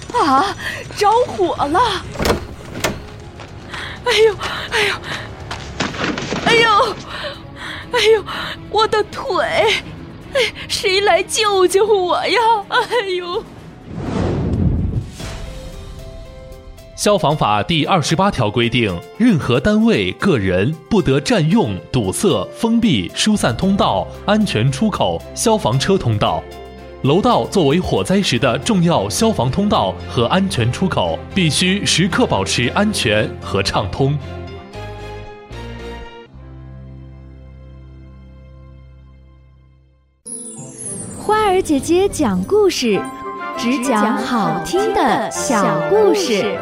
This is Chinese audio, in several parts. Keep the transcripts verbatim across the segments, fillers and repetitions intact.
啊，着火了！哎呦，哎呦，哎呦，哎呦，我的腿！哎，谁来救救我呀？哎呦！ 消防法第二十八条规定，任何单位、个人不得占用、堵塞、封闭、疏散通道、安全出口、消防车通道。楼道作为火灾时的重要消防通道和安全出口，必须时刻保持安全和畅通。 花儿姐姐讲故事，只讲好听的小故事。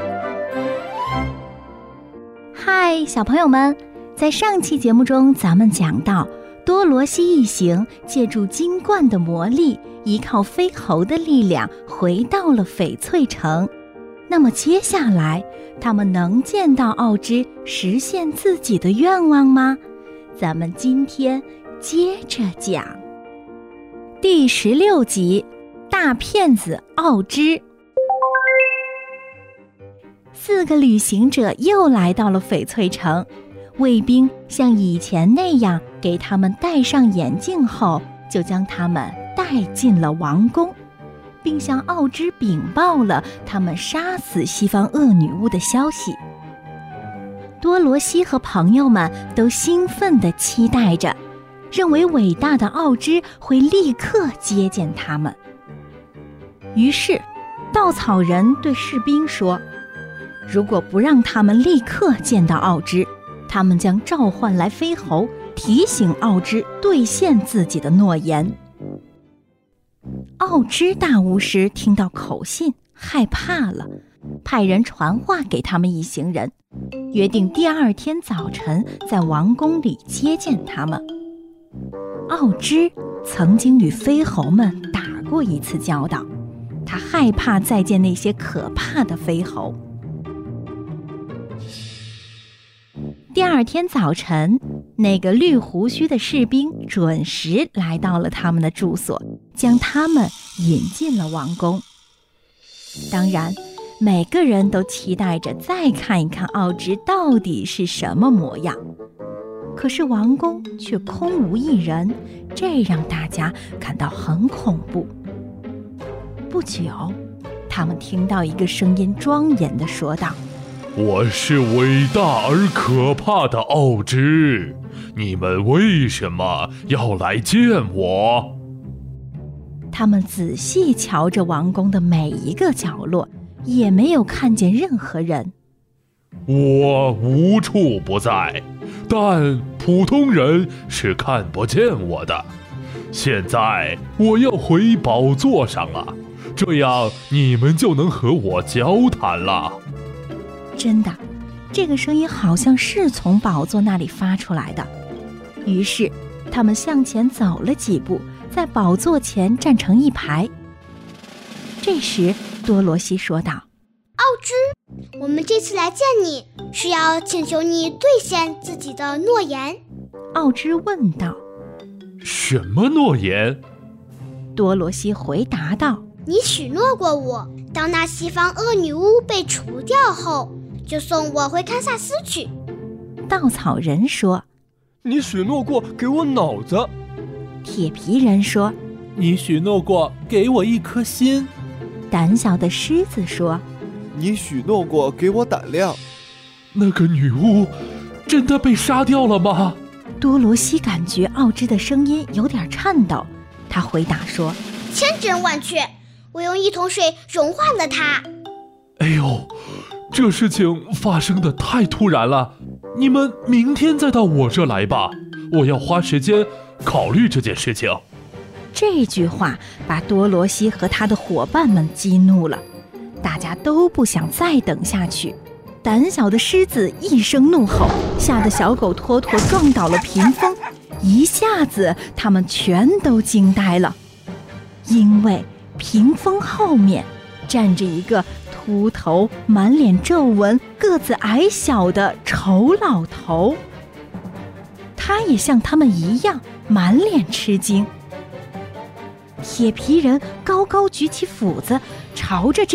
嗨，小朋友们，在上期节目中，咱们讲到多罗西一行借助金冠的魔力，依靠飞猴的力量回到了翡翠城。那么接下来，他们能见到奥芝，实现自己的愿望吗？咱们今天接着讲。第十六集，大骗子奥芝。四个旅行者又来到了翡翠城，卫兵像以前那样给他们戴上眼镜后，就将他们带进了王宫，并向奥芝禀报了他们杀死西方恶女巫的消息。多罗西和朋友们都兴奋地期待着，认为伟大的奥芝会立刻接见他们。于是，稻草人对士兵说，如果不让他们立刻见到奥芝，他们将召唤来飞猴，提醒奥芝兑现自己的诺言。奥芝大巫师听到口信，害怕了，派人传话给他们一行人，约定第二天早晨在王宫里接见他们。奥芝曾经与飞猴们打过一次交道，他害怕再见那些可怕的飞猴。第二天早晨，那个绿胡须的士兵准时来到了他们的住所，将他们引进了王宫。当然，每个人都期待着再看一看奥芝到底是什么模样。可是王宫却空无一人，这让大家感到很恐怖。不久，他们听到一个声音庄严地说道， 我是伟大而可怕的奥芝，你们为什么要来见我？ 他们仔细瞧着王宫的每一个角落，也没有看见任何人。 我无处不在，但普通人是看不见我的。现在我要回宝座上了，这样你们就能和我交谈了。 真的，这个声音好像是从宝座那里发出来的。于是他们向前走了几步，在宝座前站成一排。这时多罗西说道， 奥芝，我们这次来见你，是要请求你兑现自己的诺言。 奥芝问道， 什么诺言？ 多罗西回答道， 你许诺过我，当那西方恶女巫被除掉后，就送我回堪萨斯去。 稻草人说， 你许诺过给我脑子。 铁皮人说， 你许诺过给我一颗心。 胆小的狮子说， 你许诺过给我胆量。 那个女巫真的被杀掉了吗？ 多罗西感觉奥芝的声音有点颤抖，他回答说， 千真万确，我用一桶水融化了它。 哎呦，这事情发生的太突然了，你们明天再到我这来吧，我要花时间考虑这件事情。 这句话把多罗西和他的伙伴们激怒了，大家都不想再等下去。胆小的狮子一声怒吼，吓得小狗托托撞倒了屏风，一下子他们全都惊呆了，因为屏风后面站着一个秃头、满脸皱纹、个子矮小的丑老头。他也像他们一样满脸吃惊。铁皮人高高举起斧子，朝着这